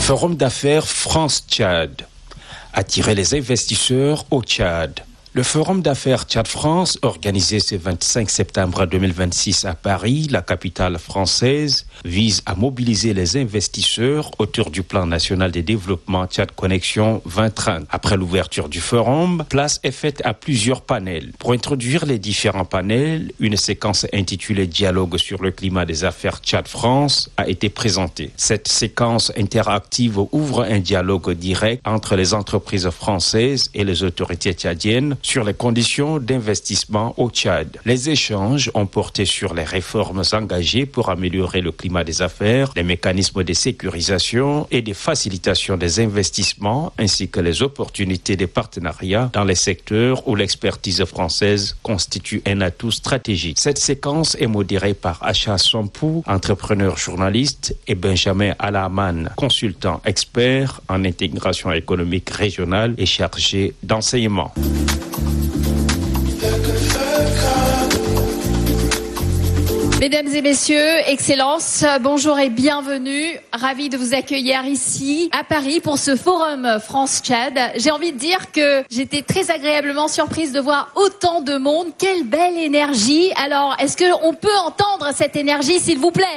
Forum d'affaires France-Tchad. Attirer les investisseurs au Tchad. Le Forum d'affaires Tchad-France, organisé ce 25 septembre 2026 à Paris, la capitale française, vise à mobiliser les investisseurs autour du plan national de développement Tchad Connexion 2030. Après l'ouverture du forum, place est faite à plusieurs panels. Pour introduire les différents panels, une séquence intitulée Dialogue sur le climat des affaires Tchad-France a été présentée. Cette séquence interactive ouvre un dialogue direct entre les entreprises françaises et les autorités tchadiennes sur les conditions d'investissement au Tchad. Les échanges ont porté sur les réformes engagées pour améliorer le climat des affaires, les mécanismes de sécurisation et de facilitation des investissements, ainsi que les opportunités de partenariat dans les secteurs où l'expertise française constitue un atout stratégique. Cette séquence est modérée par Acha Sampou, entrepreneur journaliste, et Benjamin Alaman, consultant expert en intégration économique régionale et chargé d'enseignement. Mesdames et messieurs, Excellences, bonjour et bienvenue. Ravi de vous accueillir ici à Paris pour ce forum France-Tchad. J'ai envie de dire que j'étais très agréablement surprise de voir autant de monde. Quelle belle énergie. Alors, est-ce qu'on peut entendre cette énergie, s'il vous plaît ?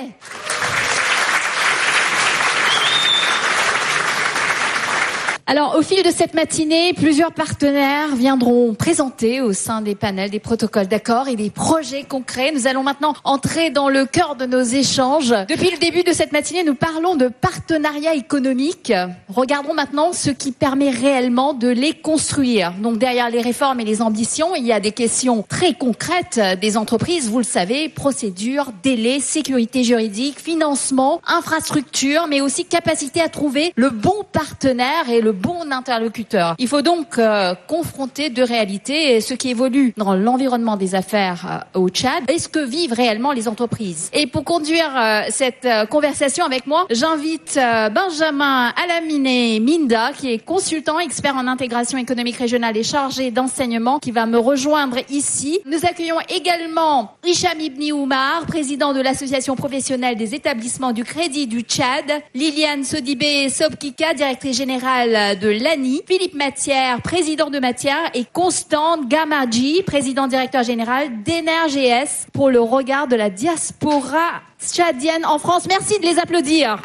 Alors, au fil de cette matinée, plusieurs partenaires viendront présenter au sein des panels des protocoles d'accord et des projets concrets. Nous allons maintenant entrer dans le cœur de nos échanges. Depuis le début de cette matinée, nous parlons de partenariat économique. Regardons maintenant ce qui permet réellement de les construire. Donc, derrière les réformes et les ambitions, il y a des questions très concrètes des entreprises. Vous le savez, procédures, délais, sécurité juridique, financement, infrastructure, mais aussi capacité à trouver le bon partenaire et le bon interlocuteur. Il faut donc confronter deux réalités, ce qui évolue dans l'environnement des affaires au Tchad et ce que vivent réellement les entreprises. Et pour conduire cette conversation avec moi, j'invite Benjamin Alamine Minda, qui est consultant, expert en intégration économique régionale et chargé d'enseignement, qui va me rejoindre ici. Nous accueillons également Hicham Ibni Oumar, président de l'association professionnelle des établissements du crédit du Tchad, Liliane Sodibé Sobkika, directrice générale de l'ANI, Philippe Matière, président de Matière, et Constant Gamadji, président directeur général d'Energés, pour le regard de la diaspora tchadienne en France. Merci de les applaudir.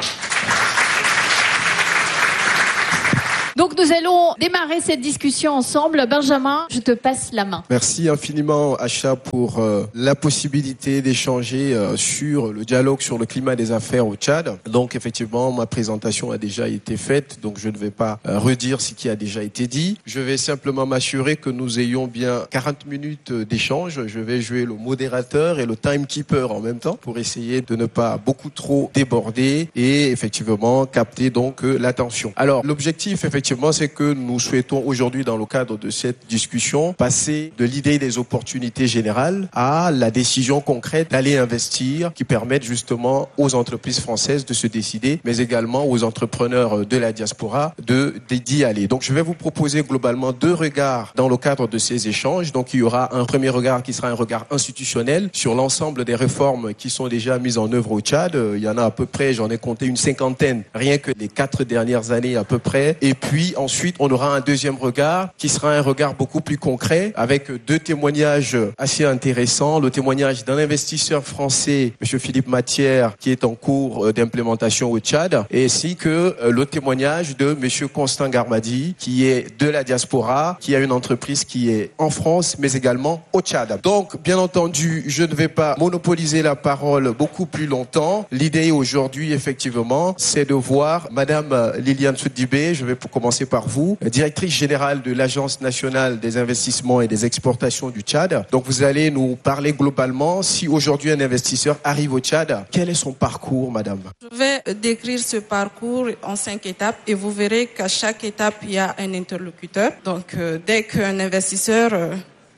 Donc nous allons démarrer cette discussion ensemble. Benjamin, je te passe la main. Merci infiniment Acha pour la possibilité d'échanger sur le dialogue sur le climat des affaires au Tchad. Donc effectivement, ma présentation a déjà été faite, donc je ne vais pas redire ce qui a déjà été dit. Je vais simplement m'assurer que nous ayons bien 40 minutes d'échange. Je vais jouer le modérateur et le timekeeper en même temps pour essayer de ne pas beaucoup trop déborder et effectivement capter donc l'attention. Alors l'objectif effectivement, c'est que nous souhaitons aujourd'hui, dans le cadre de cette discussion, passer de l'idée des opportunités générales à la décision concrète d'aller investir, qui permettent justement aux entreprises françaises de se décider, mais également aux entrepreneurs de la diaspora d'y aller. Donc je vais vous proposer globalement deux regards dans le cadre de ces échanges. Donc il y aura un premier regard qui sera un regard institutionnel sur l'ensemble des réformes qui sont déjà mises en œuvre au Tchad. Il y en a à peu près, j'en ai compté une cinquantaine, rien que les 4 dernières années à peu près. Et puis ensuite, on aura un deuxième regard qui sera un regard beaucoup plus concret avec deux témoignages assez intéressants. Le témoignage d'un investisseur français, M. Philippe Matière, qui est en cours d'implémentation au Tchad, et ainsi que le témoignage de M. Constant Garmadi, qui est de la diaspora, qui a une entreprise qui est en France, mais également au Tchad. Donc, bien entendu, je ne vais pas monopoliser la parole beaucoup plus longtemps. L'idée aujourd'hui, effectivement, c'est de voir Madame Liliane Soudibé, je vais commencer par vous, directrice générale de l'Agence nationale des investissements et des exportations du Tchad. Donc vous allez nous parler globalement, si aujourd'hui un investisseur arrive au Tchad, quel est son parcours, madame? Je vais décrire ce parcours en 5 étapes et vous verrez qu'à chaque étape, il y a un interlocuteur. Donc dès qu'un investisseur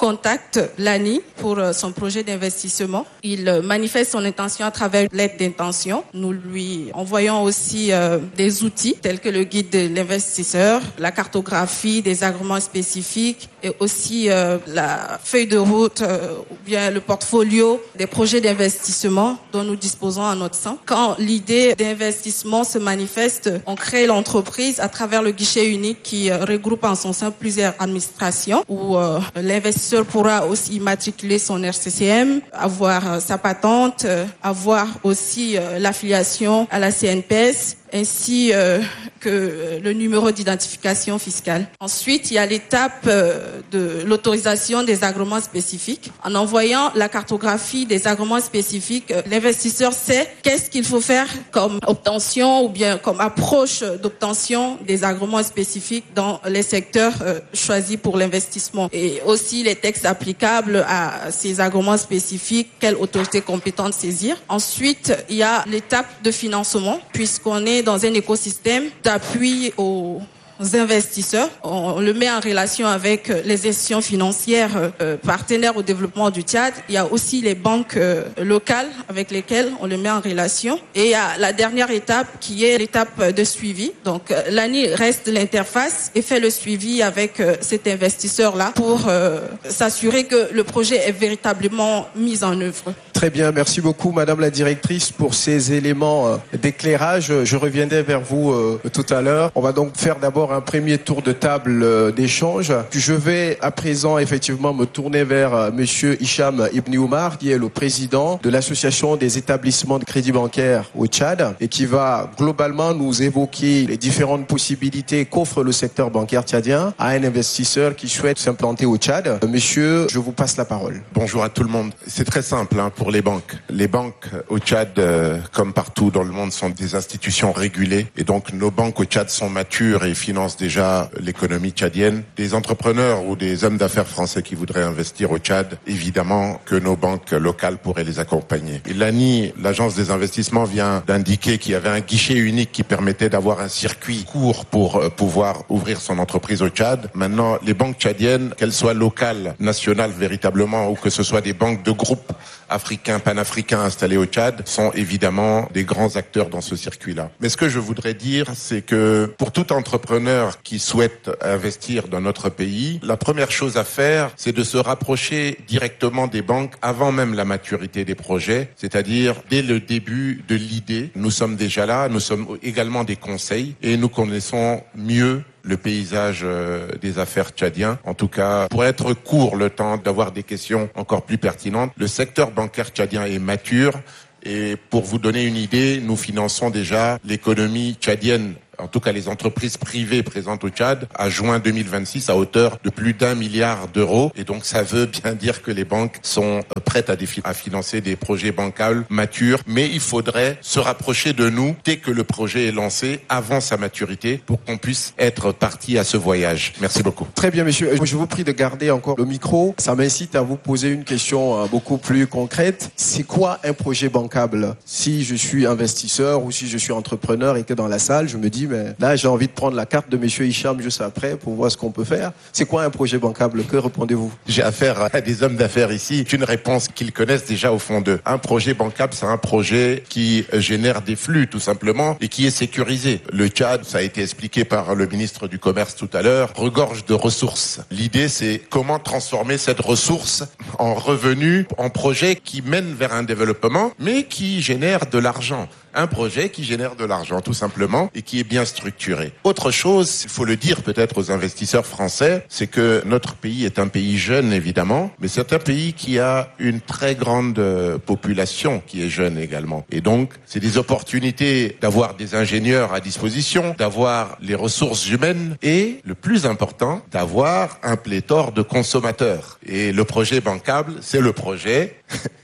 contacte l'ANI pour son projet d'investissement. Il manifeste son intention à travers l'aide d'intention. Nous lui envoyons aussi des outils tels que le guide de l'investisseur, la cartographie des agréments spécifiques et aussi la feuille de route ou bien le portfolio des projets d'investissement dont nous disposons à notre sein. Quand l'idée d'investissement se manifeste, on crée l'entreprise à travers le guichet unique qui regroupe en son sein plusieurs administrations où l'investisseur pourra aussi immatriculer son RCCM, avoir sa patente, avoir aussi l'affiliation à la CNPS, ainsi que le numéro d'identification fiscale. Ensuite, il y a l'étape de l'autorisation des agréments spécifiques. En envoyant la cartographie des agréments spécifiques, l'investisseur sait qu'est-ce qu'il faut faire comme obtention ou bien comme approche d'obtention des agréments spécifiques dans les secteurs choisis pour l'investissement. Et aussi les textes applicables à ces agréments spécifiques, quelle autorité compétente saisir. Ensuite, il y a l'étape de financement, puisqu'on est dans un écosystème d'appui aux investisseurs. On le met en relation avec les institutions financières partenaires au développement du Tchad. Il y a aussi les banques locales avec lesquelles on le met en relation. Et il y a la dernière étape qui est l'étape de suivi. Donc l'ANI reste l'interface et fait le suivi avec cet investisseur-là pour s'assurer que le projet est véritablement mis en œuvre. Très bien, merci beaucoup Madame la Directrice pour ces éléments d'éclairage. Je reviendrai vers vous tout à l'heure. On va donc faire d'abord un premier tour de table d'échange. Je vais à présent effectivement me tourner vers Monsieur Hicham Ibn Oumar, qui est le président de l'Association des établissements de crédit bancaire au Tchad et qui va globalement nous évoquer les différentes possibilités qu'offre le secteur bancaire tchadien à un investisseur qui souhaite s'implanter au Tchad. Monsieur, je vous passe la parole. Bonjour à tout le monde. C'est très simple pour les banques. Les banques au Tchad, comme partout dans le monde, sont des institutions régulées et donc nos banques au Tchad sont matures et financent déjà l'économie tchadienne. Des entrepreneurs ou des hommes d'affaires français qui voudraient investir au Tchad, évidemment que nos banques locales pourraient les accompagner. Et l'ANI, l'agence des investissements, vient d'indiquer qu'il y avait un guichet unique qui permettait d'avoir un circuit court pour pouvoir ouvrir son entreprise au Tchad. Maintenant, les banques tchadiennes, qu'elles soient locales, nationales véritablement, ou que ce soit des banques de groupes africains, panafricains installés au Tchad, sont évidemment des grands acteurs dans ce circuit-là. Mais ce que je voudrais dire, c'est que pour tout entrepreneur qui souhaite investir dans notre pays, la première chose à faire, c'est de se rapprocher directement des banques avant même la maturité des projets, c'est-à-dire dès le début de l'idée. Nous sommes déjà là, nous sommes également des conseils et nous connaissons mieux le paysage des affaires tchadiens. En tout cas, pour être court le temps d'avoir des questions encore plus pertinentes, le secteur bancaire tchadien est mature et pour vous donner une idée, nous finançons déjà l'économie tchadienne, en tout cas les entreprises privées présentes au Tchad, à juin 2026 à hauteur de plus d'1 milliard d'euros. Et donc ça veut bien dire que les banques sont prêtes à financer des projets bancables matures. Mais il faudrait se rapprocher de nous dès que le projet est lancé, avant sa maturité, pour qu'on puisse être parti à ce voyage. Merci beaucoup. Très bien, monsieur. Je vous prie de garder encore le micro. Ça m'incite à vous poser une question beaucoup plus concrète. C'est quoi un projet bancable? Si je suis investisseur ou si je suis entrepreneur et que dans la salle, je me dis mais là j'ai envie de prendre la carte de monsieur Hicham juste après pour voir ce qu'on peut faire. C'est quoi un projet bancable? Que répondez-vous? J'ai affaire à des hommes d'affaires ici. C'est une réponse qu'ils connaissent déjà au fond d'eux. Un projet bancable, c'est un projet qui génère des flux tout simplement et qui est sécurisé. Le Tchad, ça a été expliqué par le ministre du Commerce tout à l'heure, regorge de ressources. L'idée, c'est comment transformer cette ressource en revenu, en projet qui mène vers un développement, mais qui génère de l'argent. Un projet qui génère de l'argent, tout simplement, et qui est bien structuré. Autre chose, il faut le dire peut-être aux investisseurs français, c'est que notre pays est un pays jeune, évidemment, mais c'est un pays qui a une très grande population qui est jeune également. Et donc, c'est des opportunités d'avoir des ingénieurs à disposition, d'avoir les ressources humaines et, le plus important, d'avoir un pléthore de consommateurs. Et le projet bancable, c'est le projet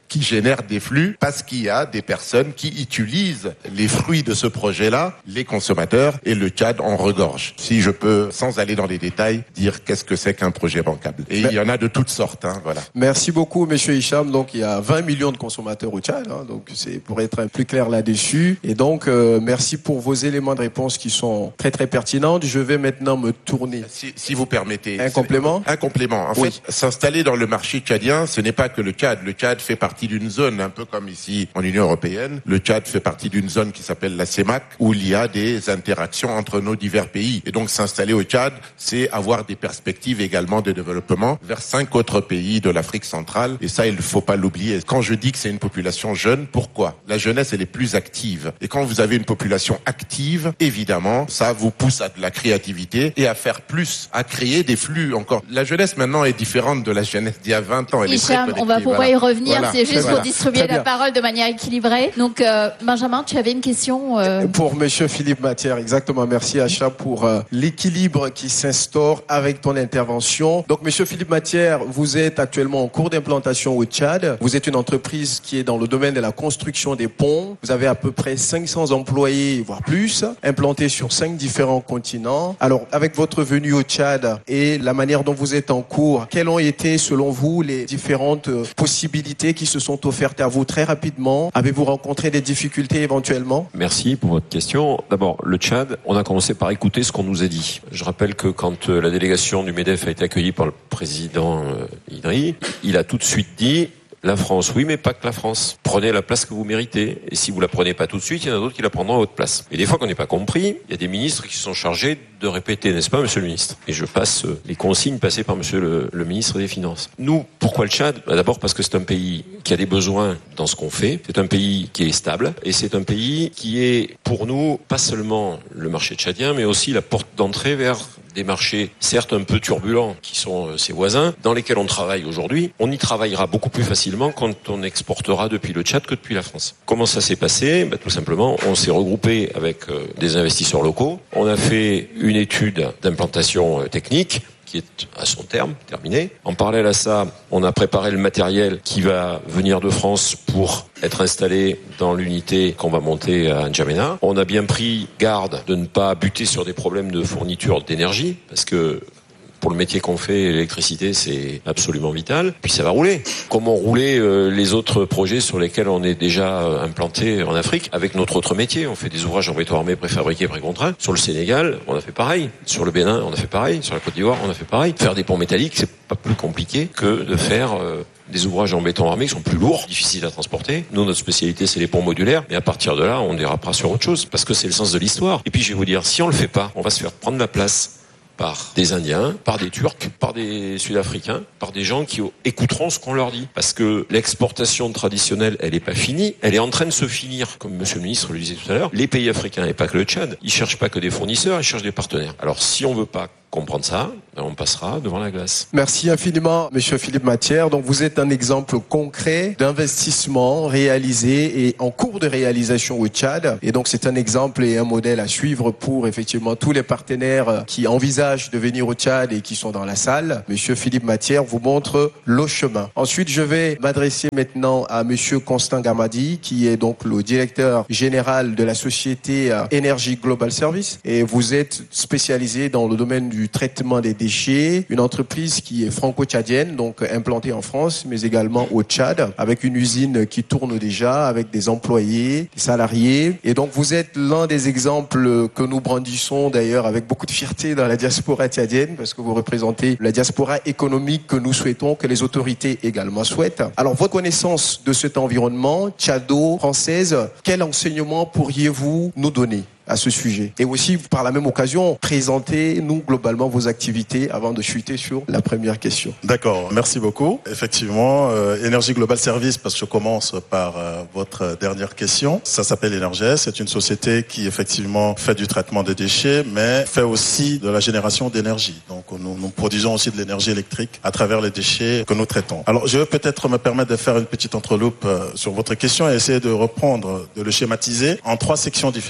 qui génère des flux parce qu'il y a des personnes qui utilisent les fruits de ce projet-là, les consommateurs, et le Tchad en regorge. Si je peux, sans aller dans les détails, dire qu'est-ce que c'est qu'un projet bancable. Et il y en a de toutes sortes, voilà. Merci beaucoup, monsieur Hicham. Donc, il y a 20 millions de consommateurs au Tchad, donc c'est pour être plus clair là-dessus. Et donc, merci pour vos éléments de réponse qui sont très, très pertinents. Je vais maintenant me tourner. Si vous permettez. Un complément? Un complément. En fait, s'installer dans le marché tchadien, ce n'est pas que le Tchad. Le Tchad fait partie d'une zone, un peu comme ici en Union européenne. Le Tchad fait partie d'une zone qui s'appelle la CEMAC, où il y a des interactions entre nos divers pays. Et donc, s'installer au Tchad, c'est avoir des perspectives également de développement vers 5 autres pays de l'Afrique centrale. Et ça, il ne faut pas l'oublier. Quand je dis que c'est une population jeune, pourquoi? La jeunesse, elle est plus active. Et quand vous avez une population active, évidemment, ça vous pousse à de la créativité et à faire plus, à créer des flux encore. La jeunesse maintenant est différente de la jeunesse d'il y a 20 ans. Hicham, on va pouvoir y revenir. C'est juste pour distribuer la parole de manière équilibrée. Donc, Benjamin, tu avais une question Pour monsieur Philippe Matière, exactement. Merci Acha pour l'équilibre qui s'instaure avec ton intervention. Donc, monsieur Philippe Matière, vous êtes actuellement en cours d'implantation au Tchad. Vous êtes une entreprise qui est dans le domaine de la construction des ponts. Vous avez à peu près 500 employés, voire plus, implantés sur 5 différents continents. Alors, avec votre venue au Tchad et la manière dont vous êtes en cours, quelles ont été, selon vous, les différentes possibilités qui se sont offertes à vous très rapidement? Avez-vous rencontré des difficultés éventuellement? Merci pour votre question. D'abord, le Tchad, on a commencé par écouter ce qu'on nous a dit. Je rappelle que quand la délégation du MEDEF a été accueillie par le président Idriss, il a tout de suite dit: la France, oui, mais pas que la France. Prenez la place que vous méritez. Et si vous la prenez pas tout de suite, il y en a d'autres qui la prendront à votre place. Et des fois qu'on n'est pas compris, il y a des ministres qui sont chargés de répéter, n'est-ce pas, monsieur le ministre? Et je passe les consignes passées par monsieur le ministre des Finances. Nous, pourquoi le Tchad? D'abord parce que c'est un pays qui a des besoins dans ce qu'on fait. C'est un pays qui est stable. Et c'est un pays qui est, pour nous, pas seulement le marché tchadien, mais aussi la porte d'entrée vers des marchés, certes un peu turbulents, qui sont ses voisins, dans lesquels on travaille aujourd'hui. On y travaillera beaucoup plus facilement quand on exportera depuis le Tchad que depuis la France. Comment ça s'est passé? Tout simplement, on s'est regroupé avec des investisseurs locaux. On a fait une étude d'implantation technique qui est à son terme, terminé. En parallèle à ça, on a préparé le matériel qui va venir de France pour être installé dans l'unité qu'on va monter à N'Djamena. On a bien pris garde de ne pas buter sur des problèmes de fourniture d'énergie, parce que pour le métier qu'on fait, l'électricité, c'est absolument vital. Puis ça va rouler. Comment rouler les autres projets sur lesquels on est déjà implanté en Afrique avec notre autre métier? On fait des ouvrages en béton armé, préfabriqués, précontraints. Sur le Sénégal, on a fait pareil. Sur le Bénin, on a fait pareil. Sur la Côte d'Ivoire, on a fait pareil. Faire des ponts métalliques, c'est pas plus compliqué que de faire des ouvrages en béton armé qui sont plus lourds, difficiles à transporter. Nous, notre spécialité, c'est les ponts modulaires. Mais à partir de là, on dérapera sur autre chose, parce que c'est le sens de l'histoire. Et puis, je vais vous dire, si on le fait pas, on va se faire prendre la place par des Indiens, par des Turcs, par des Sud-Africains, par des gens qui écouteront ce qu'on leur dit. Parce que l'exportation traditionnelle, elle n'est pas finie, elle est en train de se finir. Comme monsieur le ministre le disait tout à l'heure, les pays africains, et pas que le Tchad, ils cherchent pas que des fournisseurs, ils cherchent des partenaires. Alors si on veut pas comprendre ça, on passera devant la glace. Merci infiniment, monsieur Philippe Matière. Donc, vous êtes un exemple concret d'investissement réalisé et en cours de réalisation au Tchad. Et donc, c'est un exemple et un modèle à suivre pour effectivement tous les partenaires qui envisagent de venir au Tchad et qui sont dans la salle. Monsieur Philippe Matière vous montre le chemin. Ensuite, je vais m'adresser maintenant à monsieur Constant Gamadi, qui est donc le directeur général de la société Energy Global Service. Et vous êtes spécialisé dans le domaine du traitement des déchets, une entreprise qui est franco-tchadienne, donc implantée en France, mais également au Tchad, avec une usine qui tourne déjà, avec des employés, des salariés. Et donc, vous êtes l'un des exemples que nous brandissons d'ailleurs avec beaucoup de fierté dans la diaspora tchadienne, parce que vous représentez la diaspora économique que nous souhaitons, que les autorités également souhaitent. Alors, votre connaissance de cet environnement tchado-française, quel enseignement pourriez-vous nous donner à ce sujet? Et aussi, par la même occasion, présentez-nous globalement vos activités avant de chuter sur la première question. D'accord, merci beaucoup. Effectivement, Energy Global Service, parce que je commence par votre dernière question. Ça s'appelle Energès. C'est une société qui, effectivement, fait du traitement des déchets, mais fait aussi de la génération d'énergie. Donc, nous produisons aussi de l'énergie électrique à travers les déchets que nous traitons. Alors, je vais peut-être me permettre de faire une petite entreloupe sur votre question et essayer de reprendre, de le schématiser en 3 sections différentes.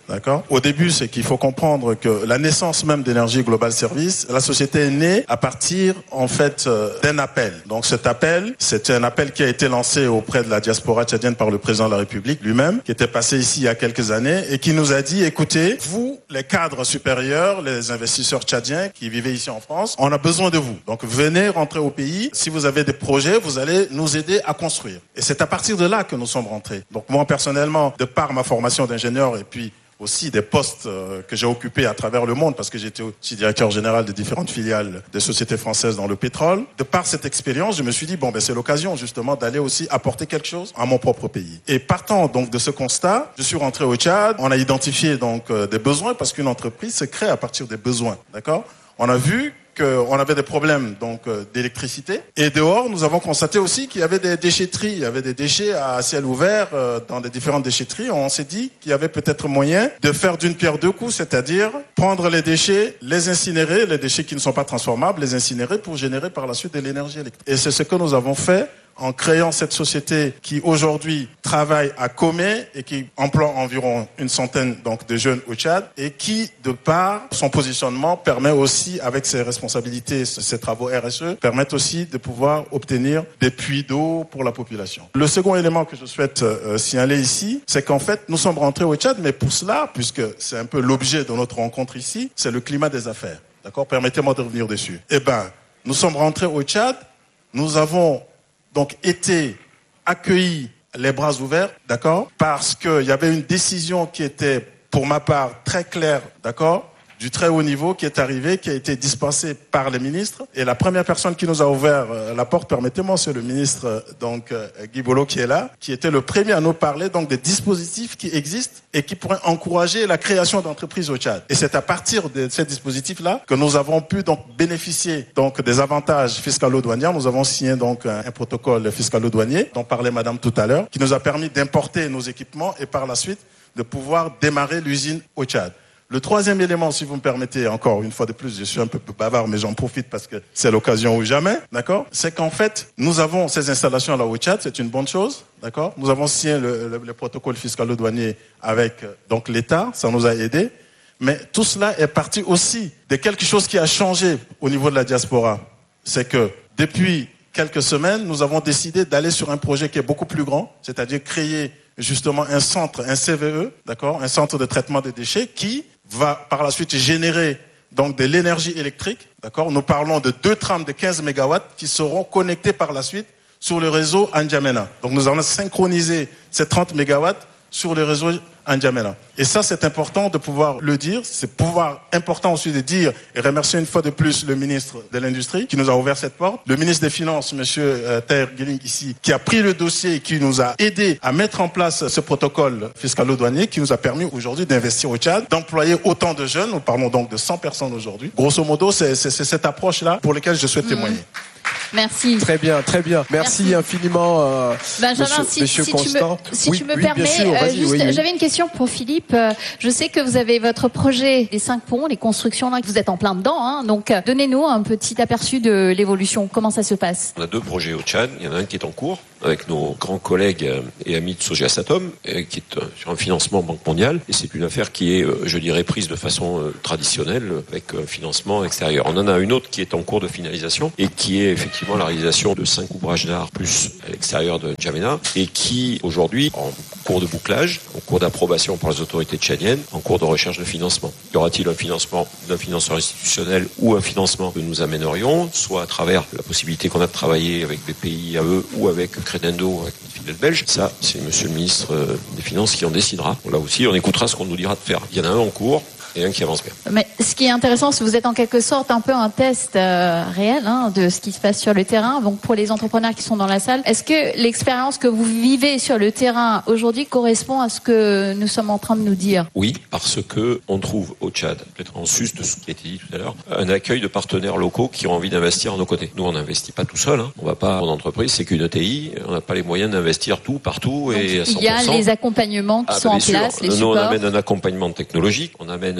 D'accord. Au début, c'est qu'il faut comprendre que la naissance même d'Énergie Global Service, la société est née à partir, en fait, d'un appel. Donc cet appel, c'était un appel qui a été lancé auprès de la diaspora tchadienne par le président de la République lui-même, qui était passé ici il y a quelques années et qui nous a dit, écoutez, vous, les cadres supérieurs, les investisseurs tchadiens qui vivaient ici en France, on a besoin de vous. Donc venez rentrer au pays. Si vous avez des projets, vous allez nous aider à construire. Et c'est à partir de là que nous sommes rentrés. Donc moi, personnellement, de par ma formation d'ingénieur et puis aussi des postes que j'ai occupés à travers le monde, parce que j'étais aussi directeur général de différentes filiales des sociétés françaises dans le pétrole. De par cette expérience, je me suis dit, c'est l'occasion justement d'aller aussi apporter quelque chose à mon propre pays. Et partant donc de ce constat, je suis rentré au Tchad. On a identifié donc des besoins, parce qu'une entreprise se crée à partir des besoins, d'accord ? On a vu qu'on avait des problèmes donc d'électricité. Et dehors, nous avons constaté aussi qu'il y avait des déchetteries. Il y avait des déchets à ciel ouvert dans les différentes déchetteries. On s'est dit qu'il y avait peut-être moyen de faire d'une pierre deux coups, c'est-à-dire prendre les déchets, les incinérer, les déchets qui ne sont pas transformables, les incinérer pour générer par la suite de l'énergie électrique. Et c'est ce que nous avons fait en créant cette société qui aujourd'hui travaille à Comé et qui emploie environ une centaine donc de jeunes au Tchad et qui, de par son positionnement, permet aussi, avec ses responsabilités, ses travaux RSE, permettent aussi de pouvoir obtenir des puits d'eau pour la population. Le second élément que je souhaite signaler ici, c'est qu'en fait, nous sommes rentrés au Tchad, mais pour cela, puisque c'est un peu l'objet de notre rencontre ici, c'est le climat des affaires. D'accord ? Permettez-moi de revenir dessus. Nous sommes rentrés au Tchad, nous avons donc été accueillis les bras ouverts, d'accord, parce qu'il y avait une décision qui était, pour ma part, très claire, d'accord, du très haut niveau qui est arrivé, qui a été dispensé par les ministres. Et la première personne qui nous a ouvert la porte, permettez-moi, c'est le ministre Guy Bolo qui est là, qui était le premier à nous parler donc des dispositifs qui existent et qui pourraient encourager la création d'entreprises au Tchad. Et c'est à partir de ces dispositifs-là que nous avons pu donc bénéficier donc des avantages fiscalo-douaniers. Nous avons signé donc un protocole fiscalo-douanier dont parlait Madame tout à l'heure, qui nous a permis d'importer nos équipements et par la suite de pouvoir démarrer l'usine au Tchad. Le troisième élément, si vous me permettez, encore une fois de plus, je suis un peu bavard, mais j'en profite parce que c'est l'occasion ou jamais, d'accord ? C'est qu'en fait, nous avons ces installations là au Tchad, c'est une bonne chose, d'accord ? Nous avons signé le protocole fiscalo-douanier avec donc l'État, ça nous a aidés, mais tout cela est parti aussi de quelque chose qui a changé au niveau de la diaspora. C'est que depuis quelques semaines, nous avons décidé d'aller sur un projet qui est beaucoup plus grand, c'est-à-dire créer justement un centre, un CVE, d'accord, un centre de traitement des déchets qui va par la suite générer donc de l'énergie électrique, d'accord. Nous parlons de 2 trames de 15 MW qui seront connectés par la suite sur le réseau N'Djamena. Donc nous allons synchroniser ces 30 MW sur le réseau N'Djamena. Et ça, c'est important de pouvoir le dire. C'est important aussi de dire et remercier une fois de plus le ministre de l'Industrie qui nous a ouvert cette porte. Le ministre des Finances, monsieur Taher Guilling ici, qui a pris le dossier et qui nous a aidé à mettre en place ce protocole fiscalo-douanier qui nous a permis aujourd'hui d'investir au Tchad, d'employer autant de jeunes. Nous parlons donc de 100 personnes aujourd'hui. Grosso modo, c'est cette approche-là pour laquelle je souhaite témoigner. Merci. Très bien, très bien. Merci infiniment, Benjamin, monsieur Constant. Si tu me permets, j'avais une question pour Philippe. Je sais que vous avez votre projet des 5 ponts, les constructions là, que vous êtes en plein dedans. Hein, donc, donnez-nous un petit aperçu de l'évolution. Comment ça se passe ? On a 2 projets au Tchad. Il y en a un qui est en cours avec nos grands collègues et amis de Sogea-Satom, qui est sur un financement Banque mondiale. Et c'est une affaire qui est, je dirais, prise de façon traditionnelle avec financement extérieur. On en a une autre qui est en cours de finalisation et qui est effectivement la réalisation de 5 ouvrages d'art plus à l'extérieur de N'Djamena et qui, aujourd'hui, en cours de bouclage, en cours d'approbation par les autorités tchadiennes, en cours de recherche de financement. Y aura-t-il un financement d'un financeur institutionnel ou un financement que nous amènerions, soit à travers la possibilité qu'on a de travailler avec des pays à eux ou avec Credendo, avec notre fidèle belge. Ça, c'est monsieur le ministre des Finances qui en décidera. Là aussi, on écoutera ce qu'on nous dira de faire. Il y en a un en cours et un qui avance bien. Mais ce qui est intéressant, c'est que vous êtes en quelque sorte un peu un test réel de ce qui se passe sur le terrain. Donc pour les entrepreneurs qui sont dans la salle, est-ce que l'expérience que vous vivez sur le terrain aujourd'hui correspond à ce que nous sommes en train de nous dire ? Oui, parce que on trouve au Tchad, peut-être en sus de ce qui a été dit tout à l'heure, un accueil de partenaires locaux qui ont envie d'investir à nos côtés. Nous, on n'investit pas tout seul. On va pas en entreprise, c'est qu'une ETI. On n'a pas les moyens d'investir tout partout. Donc, et à 100%. Il y a les accompagnements qui sont en place, les supports. Nous, on amène un accompagnement technologique, on amène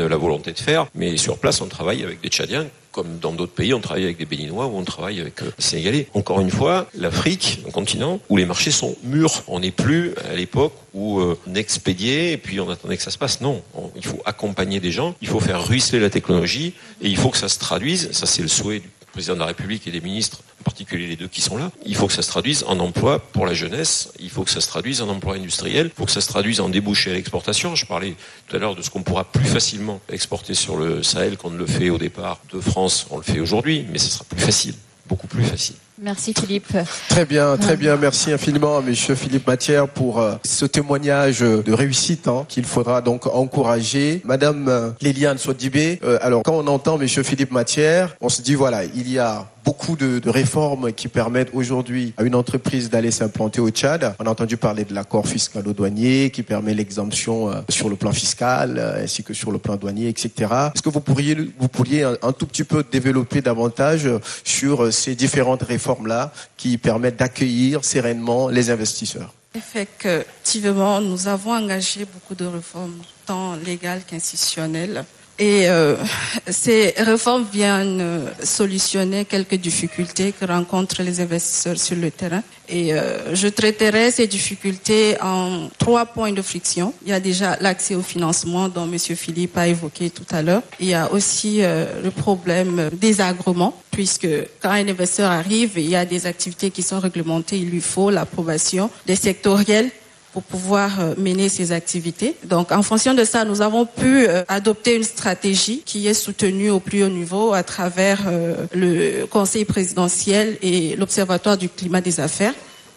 la volonté de faire, mais sur place, on travaille avec des Tchadiens. Comme dans d'autres pays, on travaille avec des Béninois ou on travaille avec des Sénégalais. Encore une fois, l'Afrique, un continent où les marchés sont mûrs. On n'est plus à l'époque où on expédiait et puis on attendait que ça se passe. Non, il faut accompagner des gens, il faut faire ruisseler la technologie et il faut que ça se traduise. Ça, c'est le souhait du président de la République et des ministres, en particulier les deux qui sont là. Il faut que ça se traduise en emploi pour la jeunesse, il faut que ça se traduise en emploi industriel, il faut que ça se traduise en débouché à l'exportation. Je parlais tout à l'heure de ce qu'on pourra plus facilement exporter sur le Sahel qu'on ne le fait au départ de France. On le fait aujourd'hui, mais ce sera plus facile, beaucoup plus facile. Merci Philippe. Très bien. Merci infiniment à monsieur Philippe Matière pour ce témoignage de réussite qu'il faudra donc encourager. Madame Liliane Sodibé, alors quand on entend monsieur Philippe Matière, on se dit voilà, il y a beaucoup de réformes qui permettent aujourd'hui à une entreprise d'aller s'implanter au Tchad. On a entendu parler de l'accord fiscalo-douanier qui permet l'exemption sur le plan fiscal ainsi que sur le plan douanier, etc. Est-ce que vous pourriez un tout petit peu développer davantage sur ces différentes réformes-là qui permettent d'accueillir sereinement les investisseurs? Effectivement, nous avons engagé beaucoup de réformes, tant légales qu'institutionnelles. Et ces réformes viennent solutionner quelques difficultés que rencontrent les investisseurs sur le terrain. Et je traiterai ces difficultés en 3 points de friction. Il y a déjà l'accès au financement dont M. Philippe a évoqué tout à l'heure. Il y a aussi le problème des agréments, puisque quand un investisseur arrive, il y a des activités qui sont réglementées, il lui faut l'approbation des sectoriels pour pouvoir mener ces activités. Donc, en fonction de ça, nous avons pu adopter une stratégie qui est soutenue au plus haut niveau à travers le Conseil présidentiel et l'Observatoire du climat des affaires,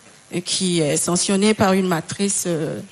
qui est sanctionné par une matrice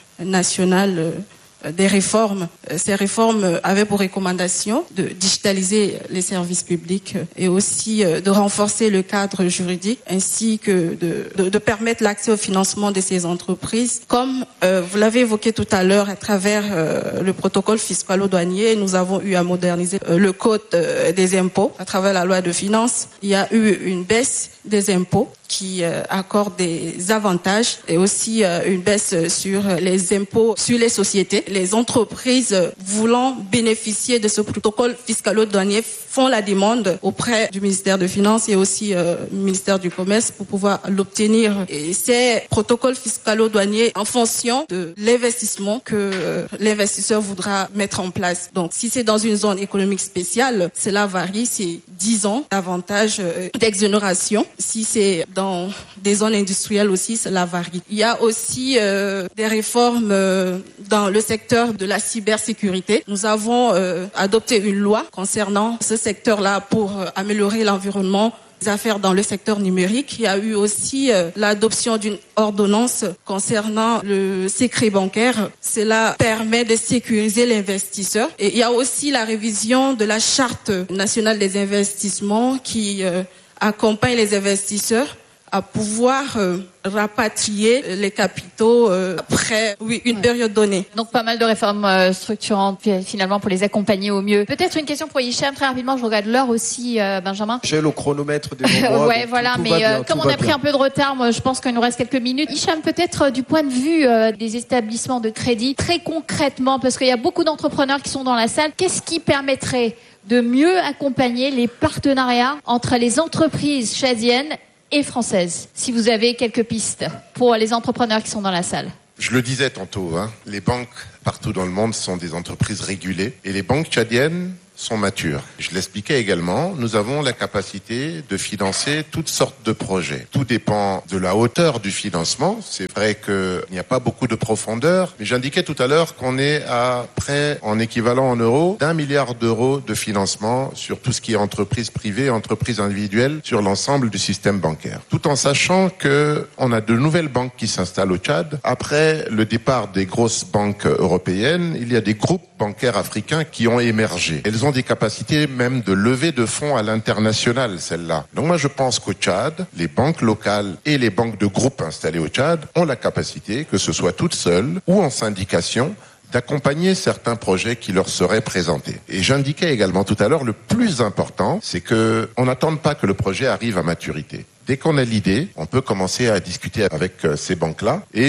nationale des réformes. Ces réformes avaient pour recommandation de digitaliser les services publics et aussi de renforcer le cadre juridique ainsi que de permettre l'accès au financement de ces entreprises. Comme vous l'avez évoqué tout à l'heure, à travers le protocole fiscalo-douanier, nous avons eu à moderniser le code des impôts. À travers la loi de finances, il y a eu une baisse des impôts qui accorde des avantages et aussi une baisse sur les impôts sur les sociétés. Les entreprises voulant bénéficier de ce protocole fiscalo-douanier font la demande auprès du ministère de Finances et aussi du ministère du Commerce pour pouvoir l'obtenir. Et ces protocoles fiscalo-douaniers en fonction de l'investissement que l'investisseur voudra mettre en place. Donc, si c'est dans une zone économique spéciale, cela varie, c'est 10 ans d'avantage d'exonération. Si c'est dans des zones industrielles aussi, cela varie. Il y a aussi des réformes dans le secteur de la cybersécurité. Nous avons adopté une loi concernant ce secteur-là pour améliorer l'environnement des affaires dans le secteur numérique. Il y a eu aussi l'adoption d'une ordonnance concernant le secret bancaire. Cela permet de sécuriser l'investisseur. Et il y a aussi la révision de la Charte nationale des investissements qui accompagne les investisseurs à pouvoir rapatrier les capitaux après une période donnée. Donc pas mal de réformes structurantes finalement pour les accompagner au mieux. Peut-être une question pour Hicham très rapidement, je regarde l'heure aussi Benjamin. J'ai le chronomètre devant moi. Ouais, voilà, mais comme on a pris un peu de retard, moi je pense qu'il nous reste quelques minutes. Hicham, peut-être du point de vue des établissements de crédit, très concrètement, parce qu'il y a beaucoup d'entrepreneurs qui sont dans la salle, qu'est-ce qui permettrait de mieux accompagner les partenariats entre les entreprises tchadiennes et françaises, si vous avez quelques pistes pour les entrepreneurs qui sont dans la salle? Je le disais tantôt, les banques partout dans le monde sont des entreprises régulées et les banques tchadiennes sont matures. Je l'expliquais également, nous avons la capacité de financer toutes sortes de projets. Tout dépend de la hauteur du financement. C'est vrai qu'il n'y a pas beaucoup de profondeur, mais j'indiquais tout à l'heure qu'on est à près, en équivalent en euros, d'1 milliard d'euros de financement sur tout ce qui est entreprise privée, entreprise individuelle, sur l'ensemble du système bancaire. Tout en sachant que on a de nouvelles banques qui s'installent au Tchad. Après le départ des grosses banques européennes, il y a des groupes bancaires africains qui ont émergé. Elles ont des capacités même de levée de fonds à l'international, celles-là. Donc moi, je pense qu'au Tchad, les banques locales et les banques de groupe installées au Tchad ont la capacité, que ce soit toutes seules ou en syndication, d'accompagner certains projets qui leur seraient présentés. Et j'indiquais également tout à l'heure, le plus important, c'est que on n'attende pas que le projet arrive à maturité. Dès qu'on a l'idée, on peut commencer à discuter avec ces banques-là et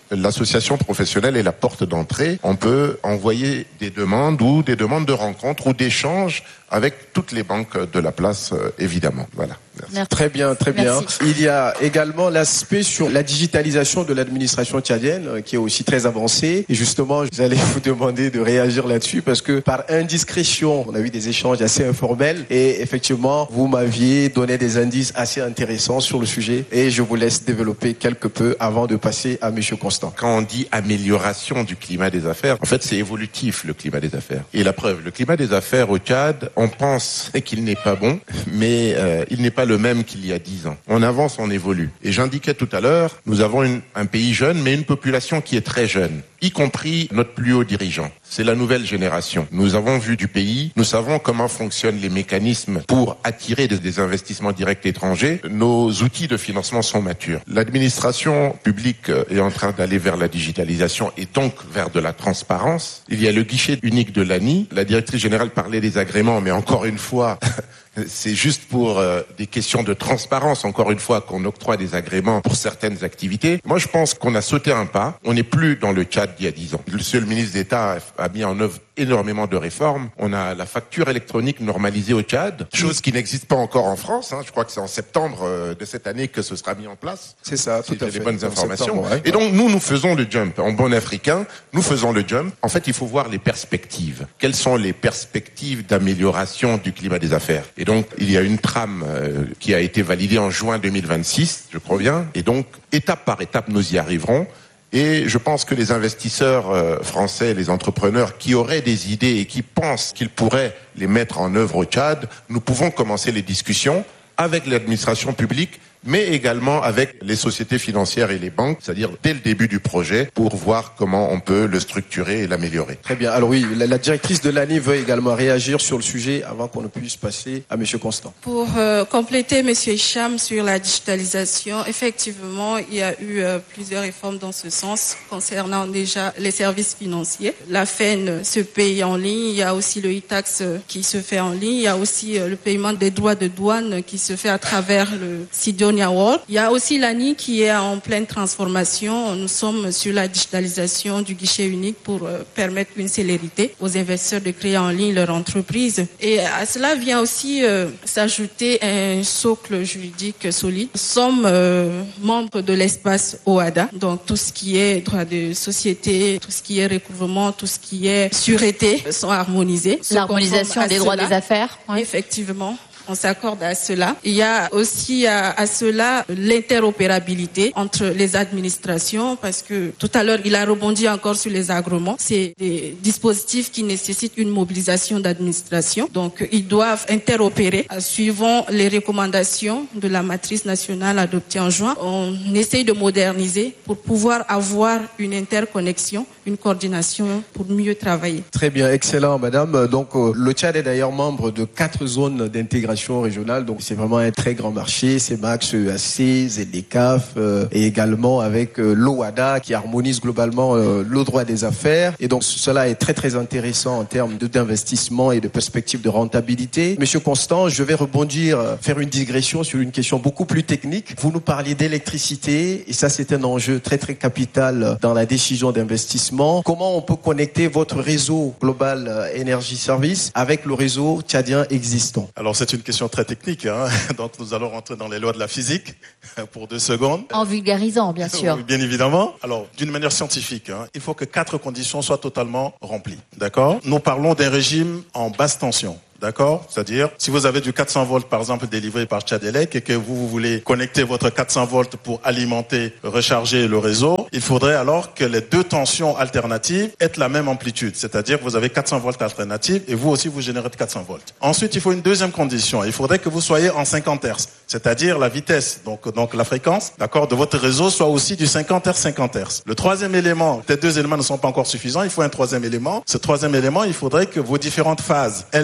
l'association professionnelle est la porte d'entrée. On peut envoyer des demandes ou des demandes de rencontres ou d'échanges avec toutes les banques de la place, évidemment. Voilà. Merci. Très bien, très bien. Merci. Il y a également l'aspect sur la digitalisation de l'administration tchadienne qui est aussi très avancée. Et justement, j'allais vous demander de réagir là-dessus parce que par indiscrétion, on a eu des échanges assez informels et effectivement, vous m'aviez donné des indices assez intéressants sur le sujet et je vous laisse développer quelque peu avant de passer à Monsieur Constant. Quand on dit amélioration du climat des affaires, en fait, c'est évolutif, le climat des affaires. Et la preuve, le climat des affaires au Tchad, on pense qu'il n'est pas bon, mais il n'est pas le même qu'il y a 10 ans. On avance, on évolue. Et j'indiquais tout à l'heure, nous avons un pays jeune, mais une population qui est très jeune, y compris notre plus haut dirigeant. C'est la nouvelle génération. Nous avons vu du pays, nous savons comment fonctionnent les mécanismes pour attirer des investissements directs étrangers. Nos outils de financement sont matures. L'administration publique est en train d'aller vers la digitalisation et donc vers de la transparence. Il y a le guichet unique de l'ANI. La directrice générale parlait des agréments, mais encore une fois, c'est juste pour des questions de transparence, encore une fois, qu'on octroie des agréments pour certaines activités. Moi, je pense qu'on a sauté un pas. On n'est plus dans le Tchad d'il y a 10 ans. Le ministre d'État a mis en œuvre énormément de réformes. On a la facture électronique normalisée au Tchad, chose qui n'existe pas encore en France. Je crois que c'est en septembre de cette année que ce sera mis en place. C'est ça, tout à fait. Les bonnes informations. Septembre, ouais. Et donc, nous faisons le jump. En bon africain, nous faisons le jump. En fait, il faut voir les perspectives. Quelles sont les perspectives d'amélioration du climat des affaires? Et donc, il y a une trame qui a été validée en juin 2026, je crois bien. Et donc, étape par étape, nous y arriverons. Et je pense que les investisseurs français, les entrepreneurs qui auraient des idées et qui pensent qu'ils pourraient les mettre en œuvre au Tchad, nous pouvons commencer les discussions avec l'administration publique, mais également avec les sociétés financières et les banques, c'est-à-dire dès le début du projet, pour voir comment on peut le structurer et l'améliorer. Très bien. Alors oui, la directrice de l'ANI veut également réagir sur le sujet avant qu'on ne puisse passer à Monsieur Constant. Pour compléter Monsieur Hicham sur la digitalisation, effectivement, il y a eu plusieurs réformes dans ce sens concernant déjà les services financiers. La FEN se paye en ligne, il y a aussi le e-tax qui se fait en ligne, il y a aussi le paiement des droits de douane qui se fait à travers le Sidonia World. Il y a aussi l'ANI qui est en pleine transformation. Nous sommes sur la digitalisation du guichet unique pour permettre une célérité aux investisseurs de créer en ligne leur entreprise. Et à cela vient aussi s'ajouter un socle juridique solide. Nous sommes membres de l'espace OHADA, donc tout ce qui est droit de société, tout ce qui est recouvrement, tout ce qui est sûreté sont harmonisés. L'harmonisation des droits des affaires. Oui. Effectivement. On s'accorde à cela. Il y a aussi à cela l'interopérabilité entre les administrations parce que tout à l'heure, il a rebondi encore sur les agréments. C'est des dispositifs qui nécessitent une mobilisation d'administration. Donc, ils doivent interopérer suivant les recommandations de la matrice nationale adoptée en juin. On essaye de moderniser pour pouvoir avoir une interconnexion, une coordination pour mieux travailler. Très bien, excellent, madame. Donc, le Tchad est d'ailleurs membre de 4 zones d'intégration régionale, donc c'est vraiment un très grand marché, c'est Max, EAC, ZDCAF et également avec l'OHADA qui harmonise globalement le droit des affaires et donc cela est très très intéressant en termes d'investissement et de perspectives de rentabilité. Monsieur Constant, je vais rebondir, faire une digression sur une question beaucoup plus technique. Vous nous parliez d'électricité et ça c'est un enjeu très très capital dans la décision d'investissement. Comment on peut connecter votre réseau global Energy Service avec le réseau tchadien existant? Alors c'est une question très technique, donc nous allons rentrer dans les lois de la physique pour 2 secondes. En vulgarisant, bien sûr. Bien évidemment. Alors, d'une manière scientifique, il faut que 4 conditions soient totalement remplies. D'accord? Nous parlons d'un régime en basse tension. D'accord? C'est-à-dire, si vous avez du 400 volts, par exemple, délivré par Tchadelec et que vous voulez connecter votre 400 volts pour alimenter, recharger le réseau, il faudrait alors que les 2 tensions alternatives aient la même amplitude. C'est-à-dire que vous avez 400 volts alternatives et vous aussi, vous générez 400 volts. Ensuite, il faut une deuxième condition. Il faudrait que vous soyez en 50 Hz. C'est-à-dire la vitesse, donc la fréquence, d'accord, de votre réseau soit aussi du 50 Hz, 50 Hz. Le troisième élément, ces 2 éléments ne sont pas encore suffisants. Il faut un troisième élément. Ce troisième élément, il faudrait que vos différentes phases, L1, L2,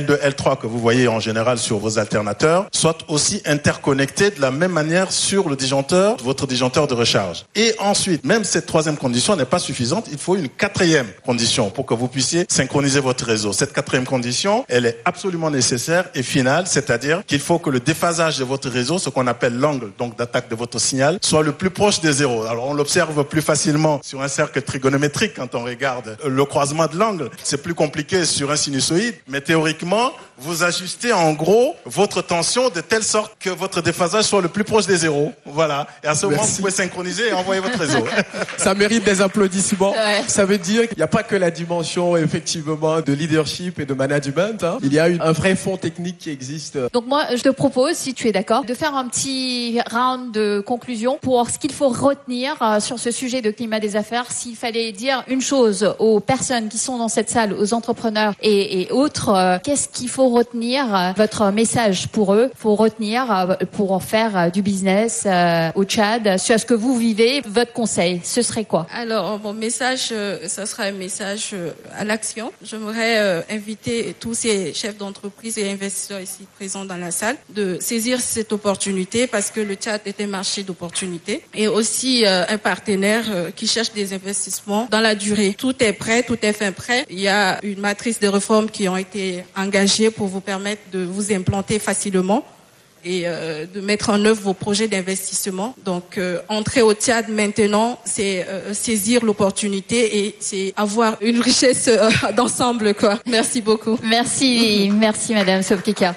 L2, L3 que vous voyez en général sur vos alternateurs soient aussi interconnectés de la même manière sur le disjoncteur, votre disjoncteur de recharge. Et ensuite, même cette troisième condition n'est pas suffisante, il faut une quatrième condition pour que vous puissiez synchroniser votre réseau. Cette quatrième condition, elle est absolument nécessaire et finale, c'est-à-dire qu'il faut que le déphasage de votre réseau, ce qu'on appelle l'angle donc d'attaque de votre signal, soit le plus proche des zéros. Alors on l'observe plus facilement sur un cercle trigonométrique quand on regarde le croisement de l'angle. C'est plus compliqué sur un sinusoïde, mais théoriquement, vous ajustez en gros votre tension de telle sorte que votre déphasage soit le plus proche des zéros. Voilà. Et à ce moment, vous pouvez synchroniser et envoyer votre réseau. Ça mérite des applaudissements. Ouais. Ça veut dire qu'il n'y a pas que la dimension effectivement de leadership et de management. Hein. Il y a un vrai fond technique qui existe. Donc moi, je te propose, si tu es d'accord, de faire un petit round de conclusion pour ce qu'il faut retenir sur ce sujet de climat des affaires. S'il fallait dire une chose aux personnes qui sont dans cette salle, aux entrepreneurs et autres, qu'est-ce qu'il faut retenir, votre message pour eux, faut retenir pour faire du business au Tchad, sur ce que vous vivez, votre conseil, ce serait quoi? Alors, mon message, ça sera un message à l'action. J'aimerais inviter tous ces chefs d'entreprise et investisseurs ici présents dans la salle de saisir cette opportunité parce que le Tchad est un marché d'opportunités et aussi un partenaire qui cherche des investissements dans la durée. Tout est prêt, tout est fin prêt. Il y a une matrice de réformes qui ont été engagées pour vous permettre de vous implanter facilement et de mettre en œuvre vos projets d'investissement. Donc, entrer au Tchad maintenant, c'est saisir l'opportunité et c'est avoir une richesse d'ensemble, quoi. Merci beaucoup. Merci Madame Sofkika.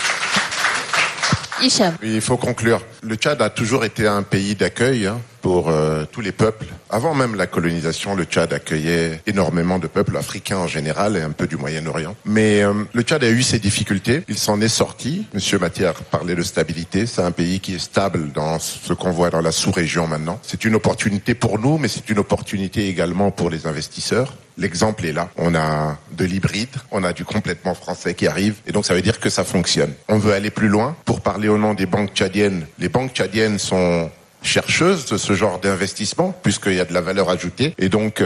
Hicham. Oui, il faut conclure. Le Tchad a toujours été un pays d'accueil pour tous les peuples. Avant même la colonisation, le Tchad accueillait énormément de peuples africains en général et un peu du Moyen-Orient. Mais le Tchad a eu ses difficultés. Il s'en est sorti. Monsieur Mathiar parlait de stabilité. C'est un pays qui est stable dans ce qu'on voit dans la sous-région maintenant. C'est une opportunité pour nous, mais c'est une opportunité également pour les investisseurs. L'exemple est là. On a de l'hybride, on a du complètement français qui arrive, et donc ça veut dire que ça fonctionne. On veut aller plus loin. Pour parler au nom des banques tchadiennes, les banques tchadiennes sont chercheuses de ce genre d'investissement, puisqu'il y a de la valeur ajoutée. Et donc,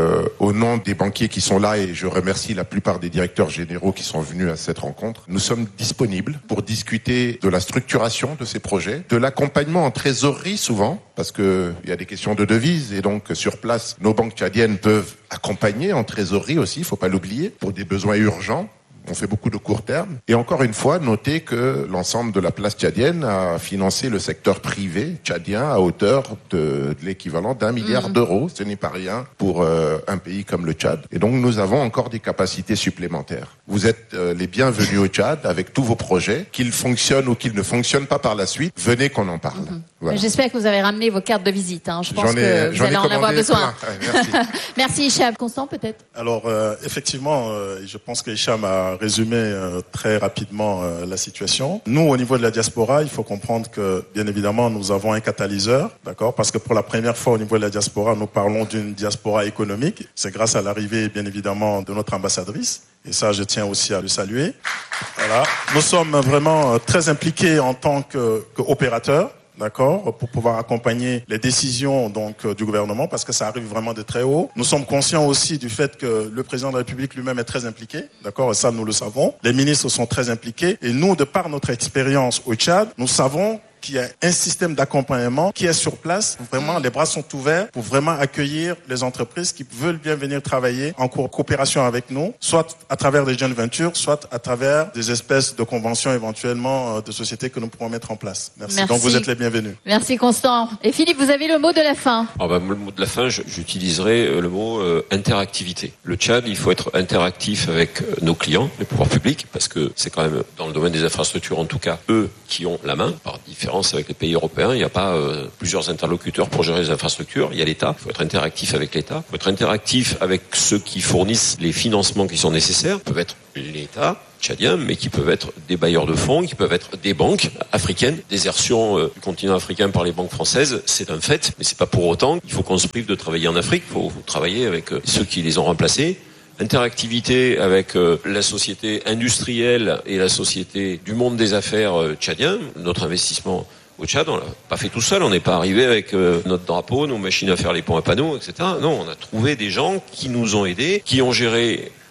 au nom des banquiers qui sont là, et je remercie la plupart des directeurs généraux qui sont venus à cette rencontre, nous sommes disponibles pour discuter de la structuration de ces projets, de l'accompagnement en trésorerie souvent, parce que il y a des questions de devises, et donc sur place, nos banques tchadiennes peuvent accompagner en trésorerie aussi, il faut pas l'oublier, pour des besoins urgents. On fait beaucoup de court terme. Et encore une fois, notez que l'ensemble de la place tchadienne a financé le secteur privé tchadien à hauteur de l'équivalent d'1 milliard d'euros. Ce n'est pas rien pour un pays comme le Tchad. Et donc, nous avons encore des capacités supplémentaires. Vous êtes les bienvenus au Tchad avec tous vos projets. Qu'ils fonctionnent ou qu'ils ne fonctionnent pas par la suite, venez qu'on en parle. Voilà. J'espère que vous avez ramené vos cartes de visite. Je pense que vous allez en avoir besoin. Ouais, merci. Merci Hicham. Constant, peut-être? Alors, effectivement, je pense que Hicham a résumé très rapidement la situation. Nous, au niveau de la diaspora, il faut comprendre que, bien évidemment, nous avons un catalyseur, d'accord, parce que pour la première fois au niveau de la diaspora, nous parlons d'une diaspora économique. C'est grâce à l'arrivée, bien évidemment, de notre ambassadrice. Et ça, je tiens aussi à le saluer. Voilà. Nous sommes vraiment très impliqués en tant qu'opérateurs. D'accord, pour pouvoir accompagner les décisions donc du gouvernement, parce que ça arrive vraiment de très haut. Nous sommes conscients aussi du fait que le président de la République lui-même est très impliqué, d'accord, et ça nous le savons. Les ministres sont très impliqués, et nous, de par notre expérience au Tchad, nous savons qu'il y a un système d'accompagnement qui est sur place. Vraiment, les bras sont ouverts pour vraiment accueillir les entreprises qui veulent bien venir travailler en coopération avec nous, soit à travers des joint ventures, soit à travers des espèces de conventions éventuellement de sociétés que nous pourrons mettre en place. Merci. Donc vous êtes les bienvenus. Merci Constant. Et Philippe, vous avez le mot de la fin. Le mot de la fin, j'utiliserai le mot interactivité. Le Tchad, il faut être interactif avec nos clients, les pouvoirs publics, parce que c'est quand même dans le domaine des infrastructures, en tout cas, eux qui ont la main, par différence avec les pays européens. Il n'y a pas plusieurs interlocuteurs pour gérer les infrastructures. Il y a l'État. Il faut être interactif avec l'État. Il faut être interactif avec ceux qui fournissent les financements qui sont nécessaires. Ils peuvent être l'État tchadien, mais qui peuvent être des bailleurs de fonds, qui peuvent être des banques africaines. Désertion du continent africain par les banques françaises, c'est un fait, mais c'est pas pour autant qu'il faut qu'on se prive de travailler en Afrique. Il faut travailler avec ceux qui les ont remplacés. Interactivité avec la société industrielle et la société du monde des affaires tchadien. Notre investissement au Tchad, on l'a pas fait tout seul, on n'est pas arrivé avec notre drapeau, nos machines à faire les ponts à panneaux, etc. Non, on a trouvé des gens qui nous ont aidés, qui ont géré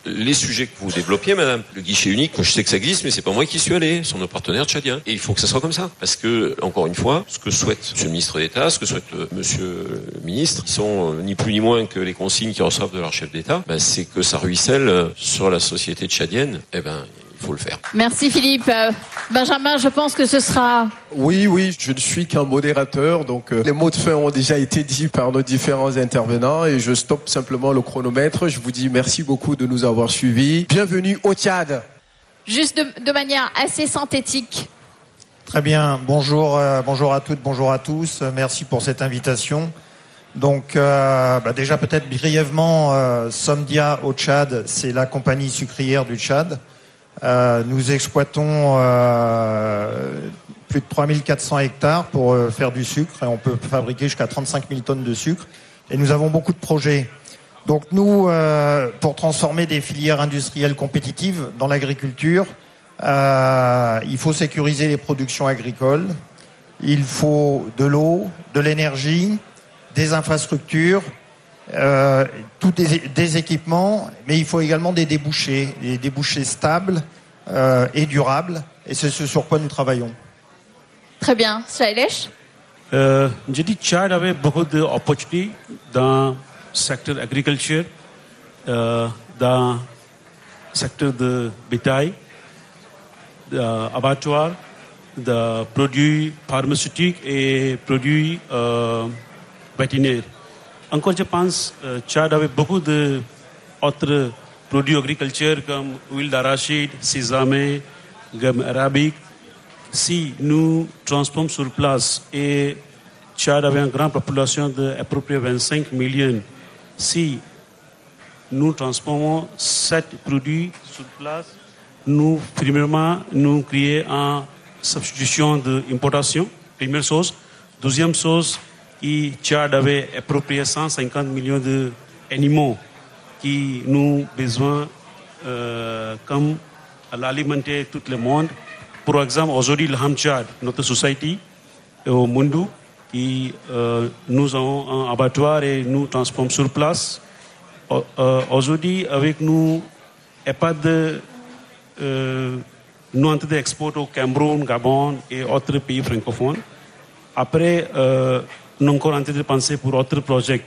les sujets que vous développiez, madame, le guichet unique, je sais que ça existe, mais c'est pas moi qui suis allé, ce sont nos partenaires tchadiens. Et il faut que ça soit comme ça. Parce que, encore une fois, ce que souhaite monsieur le ministre d'État, ce que souhaite monsieur le ministre, qui sont ni plus ni moins que les consignes qu'ils reçoivent de leur chef d'État, c'est que ça ruisselle sur la société tchadienne. Il faut le faire. Merci Philippe. Benjamin, je pense que ce sera... Oui, je ne suis qu'un modérateur, donc les mots de fin ont déjà été dits par nos différents intervenants et je stoppe simplement le chronomètre. Je vous dis merci beaucoup de nous avoir suivis. Bienvenue au Tchad. Juste de manière assez synthétique. Très bien, bonjour à toutes, bonjour à tous. Merci pour cette invitation. Donc déjà peut-être brièvement, Somdia au Tchad, c'est la compagnie sucrière du Tchad. Nous exploitons plus de 3400 hectares pour faire du sucre et on peut fabriquer jusqu'à 35 000 tonnes de sucre. Et nous avons beaucoup de projets. Donc nous, pour transformer des filières industrielles compétitives dans l'agriculture, il faut sécuriser les productions agricoles, il faut de l'eau, de l'énergie, des infrastructures, tous des équipements, mais il faut également des débouchés stables et durables, et c'est ce sur quoi nous travaillons. Très bien. Shailesh? यदि Tchad avait beaucoup d'opportunités dans le secteur agriculture, dans le secteur de bétail, d'abattoir, de produits pharmaceutiques et produits vétérinaires. Encore, je pense Tchad avait beaucoup d'autres produits agriculture comme huile d'arachide, sésame, gamme arabique. Si nous transformons sur place et Tchad avait une grande population d'à peu près 25 millions, si nous transformons 7 produits sur place, nous, premièrement, nous créons une substitution d'importation, première chose. Deuxième chose, Tchad avait à peu près 150 millions d'animaux qui nous ont besoin comme l'alimenter tout le monde. Par exemple, aujourd'hui, le Ham Tchad, notre société au Mundu, nous avons un abattoir et nous transformons sur place. Aujourd'hui, avec nous, il n'y a pas de... nous avons exporté au Cameroun, Gabon et autres pays francophones. Après, nous sommes encore en train de penser pour d'autres projets.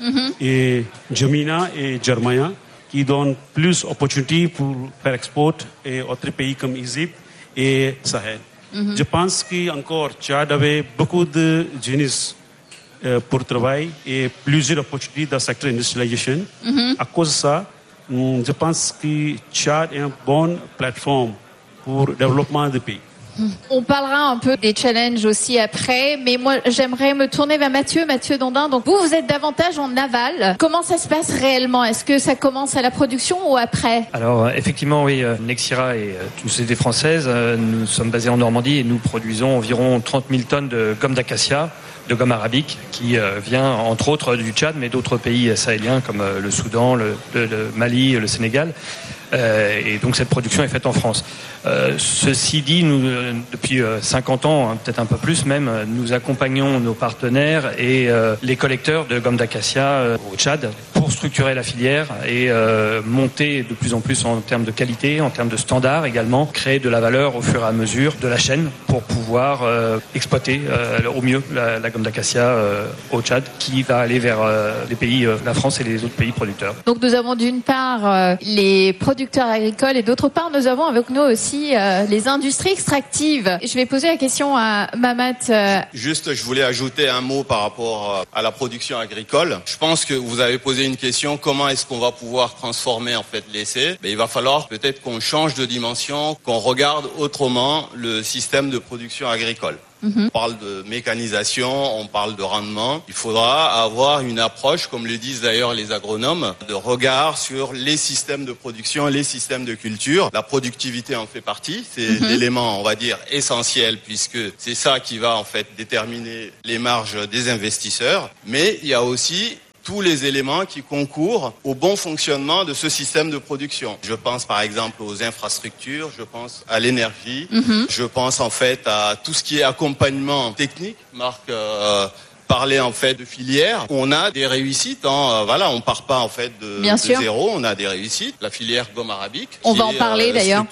Et Jamina et Germania, qui donnent plus d'opportunités pour faire export et autres pays comme Égypte et Sahel. Je pense qu'encore, Tchad avait beaucoup de génies pour travailler et plusieurs opportunités dans le secteur industrialisation. À cause de ça, je pense que Tchad est une bonne plateforme pour le développement du pays. On parlera un peu des challenges aussi après, mais moi j'aimerais me tourner vers Mathieu Dandin. Donc vous êtes davantage en aval. Comment ça se passe réellement? Est-ce que ça commence à la production ou après? Alors effectivement oui, Nexira est une société française. Nous sommes basés en Normandie et nous produisons environ 30 000 tonnes de gomme d'acacia, de gomme arabique, qui vient entre autres du Tchad, mais d'autres pays sahéliens comme le Soudan, le Mali, le Sénégal. Et donc cette production est faite en France. Ceci dit, nous, depuis 50 ans, peut-être un peu plus même, nous accompagnons nos partenaires et les collecteurs de gomme d'acacia au Tchad pour structurer la filière et monter de plus en plus en termes de qualité, en termes de standards également, créer de la valeur au fur et à mesure de la chaîne pour pouvoir exploiter au mieux la gomme d'acacia au Tchad qui va aller vers les pays, la France et les autres pays producteurs. Donc nous avons d'une part les producteurs agricoles et d'autre part nous avons avec nous aussi les industries extractives. Je vais poser la question à Mamat. Juste, je voulais ajouter un mot par rapport à la production agricole. Je pense que vous avez posé une question, comment est-ce qu'on va pouvoir transformer en fait l'essai? Il va falloir peut-être qu'on change de dimension, qu'on regarde autrement le système de production agricole. On parle de mécanisation, on parle de rendement. Il faudra avoir une approche, comme le disent d'ailleurs les agronomes, de regard sur les systèmes de production, les systèmes de culture. La productivité en fait partie. C'est l'élément, on va dire, essentiel puisque c'est ça qui va en fait déterminer les marges des investisseurs. Mais il y a aussi tous les éléments qui concourent au bon fonctionnement de ce système de production. Je pense par exemple aux infrastructures, je pense à l'énergie, je pense en fait à tout ce qui est accompagnement technique, Marc parlait en fait de filière. On a des réussites. Voilà, on part pas en fait de zéro. On a des réussites. La filière gomme arabique. On va en parler d'ailleurs.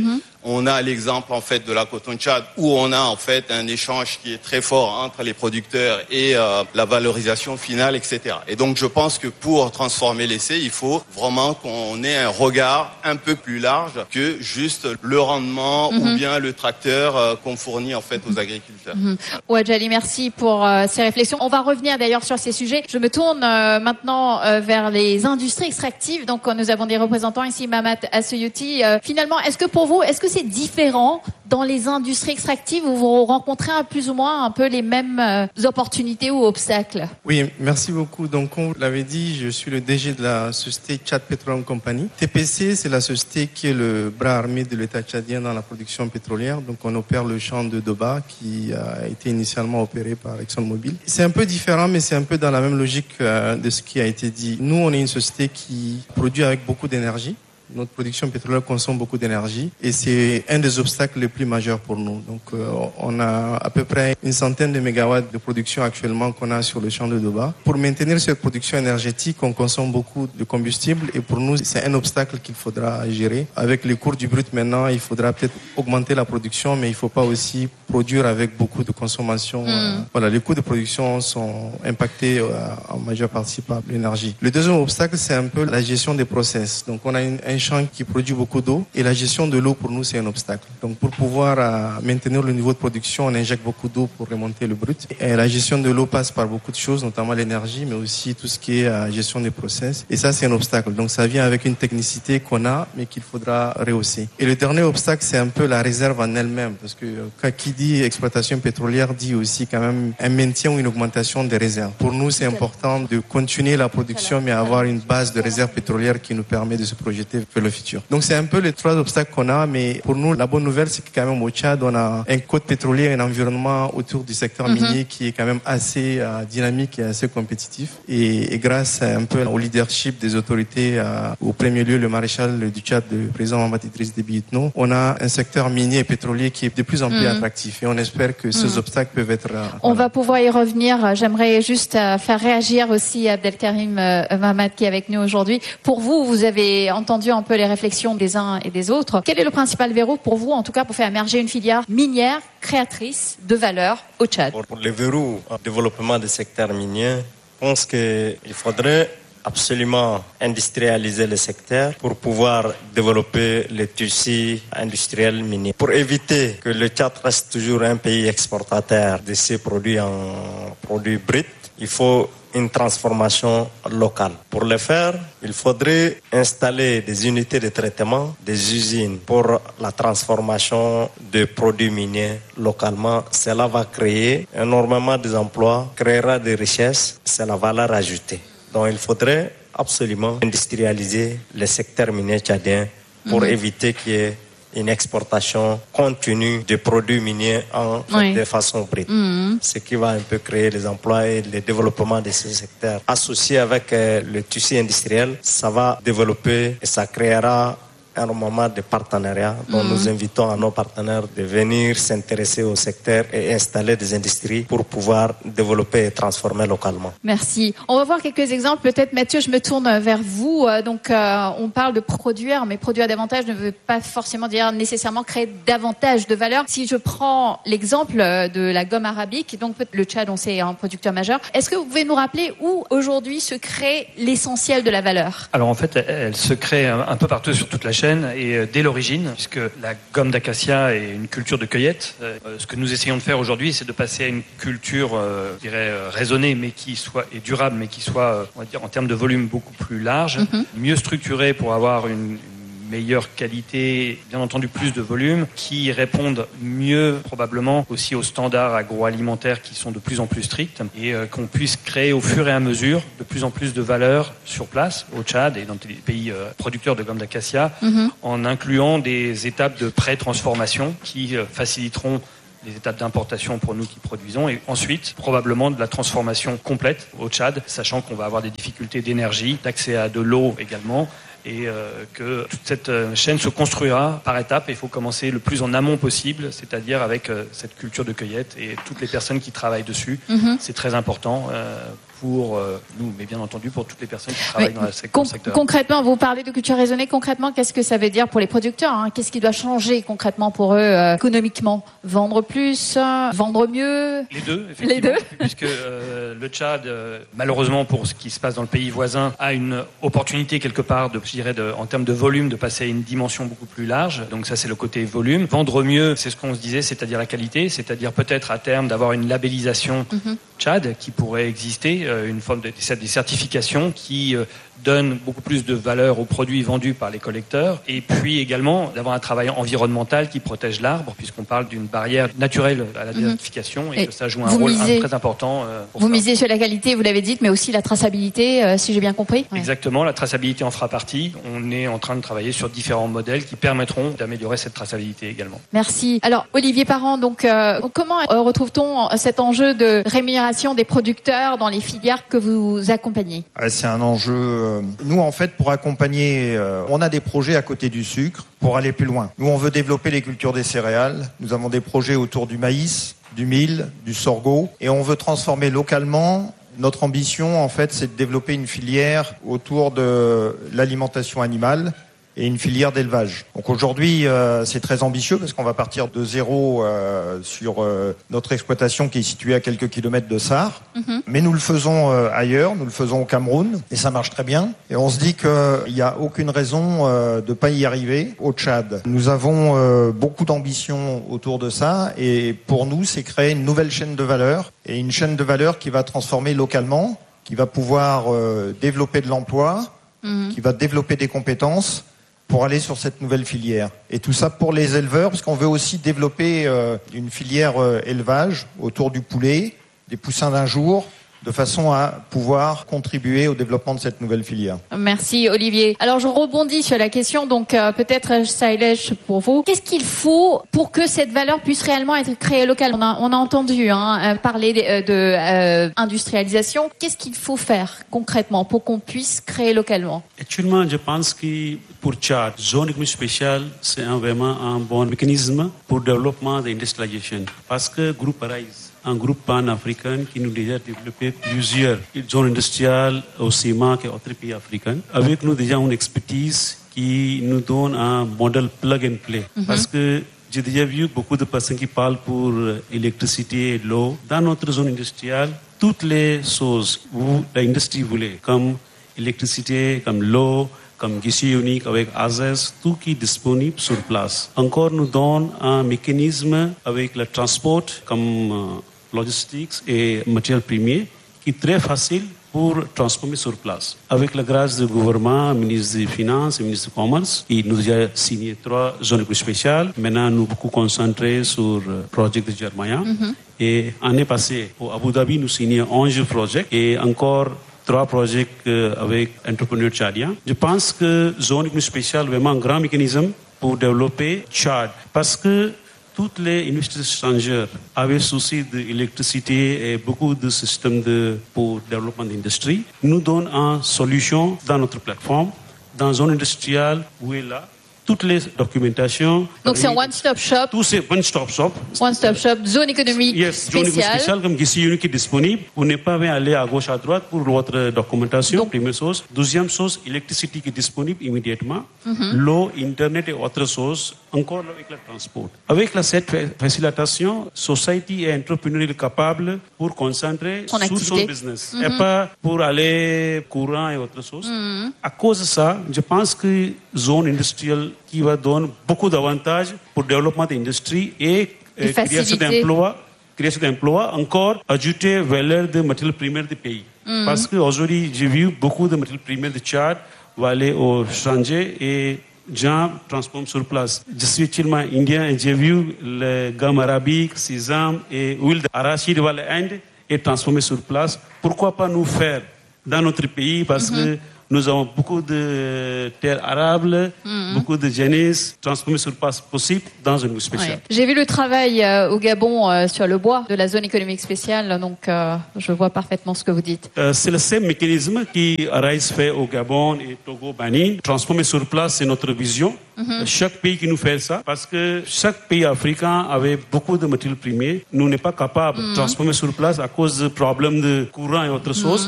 On a l'exemple en fait de la coton Tchad où on a en fait un échange qui est très fort entre les producteurs et la valorisation finale, etc. Et donc je pense que pour transformer l'essai, il faut vraiment qu'on ait un regard un peu plus large que juste le rendement ou bien le tracteur qu'on fournit en fait aux agriculteurs. Ouadjali, merci pour ces réflexions. On va revenir d'ailleurs sur ces sujets. Je me tourne maintenant vers les industries extractives. Donc nous avons des représentants ici, Mamat Assoyouti. Finalement, est-ce que pour vous, est-ce que c'est différent dans les industries extractives où vous rencontrez plus ou moins un peu les mêmes opportunités ou obstacles? Oui, merci beaucoup. Donc, comme vous l'avez dit, je suis le DG de la société Tchad Petroleum Company. TPC, c'est la société qui est le bras armé de l'État tchadien dans la production pétrolière. Donc, on opère le champ de Doba qui a été initialement opéré par ExxonMobil. C'est un peu différent, mais c'est un peu dans la même logique de ce qui a été dit. Nous, on est une société qui produit avec beaucoup d'énergie. Notre production pétrolière consomme beaucoup d'énergie et c'est un des obstacles les plus majeurs pour nous. Donc, on a à peu près une centaine de mégawatts de production actuellement qu'on a sur le champ de Doba. Pour maintenir cette production énergétique, on consomme beaucoup de combustible et pour nous, c'est un obstacle qu'il faudra gérer. Avec les cours du brut maintenant, il faudra peut-être augmenter la production, mais il ne faut pas aussi produire avec beaucoup de consommation. Voilà, les coûts de production sont impactés en majeure partie par l'énergie. Le deuxième obstacle, c'est un peu la gestion des process. Donc, on a un champ qui produit beaucoup d'eau et la gestion de l'eau pour nous c'est un obstacle. Donc pour pouvoir maintenir le niveau de production, on injecte beaucoup d'eau pour remonter le brut. Et la gestion de l'eau passe par beaucoup de choses, notamment l'énergie, mais aussi tout ce qui est gestion des process. Et ça c'est un obstacle. Donc ça vient avec une technicité qu'on a, mais qu'il faudra rehausser. Et le dernier obstacle c'est un peu la réserve en elle-même, parce que qui dit exploitation pétrolière dit aussi quand même un maintien ou une augmentation des réserves. Pour nous c'est important de continuer la production, mais avoir une base de réserve pétrolière qui nous permet de se projeter vers le futur. Donc c'est un peu les trois obstacles qu'on a, mais pour nous la bonne nouvelle c'est que quand même au Tchad on a un code pétrolier, un environnement autour du secteur minier qui est quand même assez dynamique et assez compétitif. Et grâce un peu au leadership des autorités, au premier lieu le maréchal du Tchad, le président Mahamat Idriss Déby Itno, on a un secteur minier et pétrolier qui est de plus en plus attractif et on espère que ces obstacles peuvent être... On va pouvoir y revenir. J'aimerais juste faire réagir aussi Abdelkarim Mahamat qui est avec nous aujourd'hui. Pour vous, vous avez entendu un peu les réflexions des uns et des autres. Quel est le principal verrou pour vous, en tout cas pour faire émerger une filière minière créatrice de valeur au Tchad? Pour les verrous au développement du secteur minier, je pense qu'il faudrait absolument industrialiser le secteur pour pouvoir développer le tissu industriel minier. Pour éviter que le Tchad reste toujours un pays exportateur de ses produits en produits bruts, il faut une transformation locale. Pour le faire, il faudrait installer des unités de traitement, des usines pour la transformation de produits miniers localement. Cela va créer énormément d'emplois, créera des richesses, c'est la valeur ajoutée. Donc il faudrait absolument industrialiser le secteur minier tchadien pour éviter qu'il y ait une exportation continue de produits miniers de façon brute. Ce qui va un peu créer les emplois et le développement de ce secteur. Associé avec le tissu industriel, ça va développer et ça créera un moment de partenariat dont nous invitons à nos partenaires de venir s'intéresser au secteur et installer des industries pour pouvoir développer et transformer localement. Merci. On va voir quelques exemples. Peut-être Mathieu, je me tourne vers vous. Donc on parle de produire, mais produire davantage ne veut pas forcément dire nécessairement créer davantage de valeur. Si je prends l'exemple de la gomme arabique, donc le Tchad, on sait, est un producteur majeur. Est-ce que vous pouvez nous rappeler où aujourd'hui se crée l'essentiel de la valeur? Alors en fait, elle se crée un peu partout sur toute la chaîne. Et dès l'origine, puisque la gomme d'acacia est une culture de cueillette, ce que nous essayons de faire aujourd'hui, c'est de passer à une culture, je dirais, raisonnée, mais qui soit, et durable, mais qui soit, on va dire, en termes de volume beaucoup plus large, mieux structurée pour avoir une meilleure qualité, bien entendu plus de volume, qui répondent mieux probablement aussi aux standards agroalimentaires qui sont de plus en plus stricts et qu'on puisse créer au fur et à mesure de plus en plus de valeur sur place au Tchad et dans les pays producteurs de gomme d'acacia en incluant des étapes de pré-transformation qui faciliteront les étapes d'importation pour nous qui produisons et ensuite probablement de la transformation complète au Tchad, sachant qu'on va avoir des difficultés d'énergie, d'accès à de l'eau également et que toute cette chaîne se construira par étapes. Il faut commencer le plus en amont possible, c'est-à-dire avec cette culture de cueillette et toutes les personnes qui travaillent dessus. C'est très important pour nous, mais bien entendu pour toutes les personnes qui travaillent dans le secteur. Concrètement, vous parlez de culture raisonnée. Concrètement, qu'est-ce que ça veut dire pour les producteurs, hein? Qu'est-ce qui doit changer concrètement pour eux économiquement? Vendre plus, vendre mieux? Les deux, effectivement. Les deux. Puisque le Tchad, malheureusement pour ce qui se passe dans le pays voisin, a une opportunité quelque part, en termes de volume, de passer à une dimension beaucoup plus large. Donc ça, c'est le côté volume. Vendre mieux, c'est ce qu'on se disait, c'est-à-dire la qualité, c'est-à-dire peut-être à terme d'avoir une labellisation Tchad qui pourrait exister, une forme des certifications qui donne beaucoup plus de valeur aux produits vendus par les collecteurs, et puis également d'avoir un travail environnemental qui protège l'arbre, puisqu'on parle d'une barrière naturelle à la désertification, et que ça joue un rôle très important. Vous misez sur la qualité, vous l'avez dit, mais aussi la traçabilité, si j'ai bien compris. Exactement, la traçabilité en fera partie. On est en train de travailler sur différents modèles qui permettront d'améliorer cette traçabilité également. Merci. Alors, Olivier Parent, donc comment retrouve-t-on cet enjeu de rémunération des producteurs dans les filières que vous accompagnez? C'est un enjeu. Nous, en fait, pour accompagner, on a des projets à côté du sucre pour aller plus loin. Nous, on veut développer les cultures des céréales. Nous avons des projets autour du maïs, du mil, du sorgho, et on veut transformer localement. Notre ambition, en fait, c'est de développer une filière autour de l'alimentation animale et une filière d'élevage. Donc aujourd'hui, c'est très ambitieux parce qu'on va partir de zéro sur notre exploitation qui est située à quelques kilomètres de Sarre. Mais nous le faisons ailleurs, nous le faisons au Cameroun, et ça marche très bien. Et on se dit qu'il n'y a aucune raison de ne pas y arriver au Tchad. Nous avons beaucoup d'ambition autour de ça, et pour nous, c'est créer une nouvelle chaîne de valeur, et une chaîne de valeur qui va transformer localement, qui va pouvoir développer de l'emploi, qui va développer des compétences, pour aller sur cette nouvelle filière. Et tout ça pour les éleveurs, parce qu'on veut aussi développer une filière élevage autour du poulet, des poussins d'un jour, de façon à pouvoir contribuer au développement de cette nouvelle filière. Merci Olivier. Alors je rebondis sur la question, donc peut-être Sailesh pour vous. Qu'est-ce qu'il faut pour que cette valeur puisse réellement être créée localement? On a entendu parler de industrialisation. Qu'est-ce qu'il faut faire concrètement pour qu'on puisse créer localement? Actuellement, je pense que pour Tchad, zone économique spéciale, c'est vraiment un bon mécanisme pour le développement de l'industrialisation. Parce que groupe Arise, un groupe pan-africain qui nous a déjà développé plusieurs zones industrielles au ciment et autres pays africains. Avec nous déjà une expertise qui nous donne un modèle plug and play. Parce que j'ai déjà vu beaucoup de personnes qui parlent pour l'électricité et l'eau. Dans notre zone industrielle, toutes les choses où l'industrie voulait, comme l'électricité, comme l'eau, comme guichet unique avec AZES, tout qui est disponible sur place. Encore nous donne un mécanisme avec le transport comme logistics et matériel premier qui est très facile pour transformer sur place. Avec la grâce du gouvernement, ministre des Finances et ministre du Commerce, il nous a signé 3 zones spéciales. Maintenant, nous beaucoup concentrés sur le projet de Germania. Et l'année passée, au Abu Dhabi, nous signions 11 projets et encore 3 projets avec entrepreneurs tchadiens. Je pense que zone spéciale est vraiment un grand mécanisme pour développer Tchad. Parce que toutes les industries étrangères avaient souci de l'électricité et beaucoup de systèmes pour le développement de l'industrie. Nous donnons une solution dans notre plateforme, dans une zone industrielle où est là. Toutes les documentations. Donc c'est un one-stop shop. Tout c'est one-stop shop. One-stop shop, zone économique spéciale. Zone spéciale comme guichet unique est disponible. Vous n'êtes pas aller à gauche à droite pour votre documentation. Donc, première chose. Deuxième chose, l'électricité qui est disponible immédiatement. L'eau, internet et autres choses. Encore avec le transport. Avec cette facilitation, société et entrepreneur est capable pour concentrer sur son business et pas pour aller courant et autres choses. À cause de ça, je pense que zone industrielle qui va donner beaucoup d'avantages pour le développement de l'industrie et création d'emplois, encore ajouter valeur de matériel primaire du pays. Parce qu'aujourd'hui, j'ai vu beaucoup de matériel primaire de Tchad va aller au étranger et gens transforment sur place. Je suis actuellement indien et j'ai vu le gamme arabique, sésame et huile d'arachide va l'Inde et transformer sur place. Pourquoi pas nous faire dans notre pays parce que Nous avons beaucoup de terres arables, beaucoup de génies transformés sur place possible dans une spéciale. Ouais. J'ai vu le travail au Gabon sur le bois de la zone économique spéciale, donc je vois parfaitement ce que vous dites. C'est le même mécanisme qui Arise fait au Gabon et Togo, Benin. Transformer sur place, c'est notre vision. Chaque pays qui nous fait ça, parce que chaque pays africain avait beaucoup de matériaux premiers. Nous n'est pas capable de transformer sur place à cause de problèmes de courant et autres choses.